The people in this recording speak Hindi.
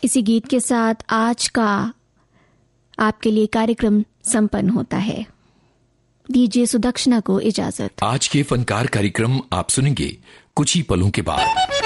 इसी गीत के साथ आज का आपके लिए कार्यक्रम संपन्न होता है। दीजिए सुदक्षिणा को इजाजत। आज के फनकार कार्यक्रम आप सुनेंगे कुछ ही पलों के बाद।